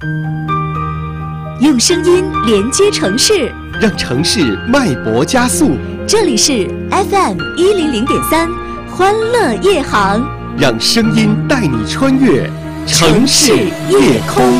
用声音连接城市， 让城市脉搏加速。 这里是 FM100.3欢乐夜航， 让声音带你穿越城市夜空。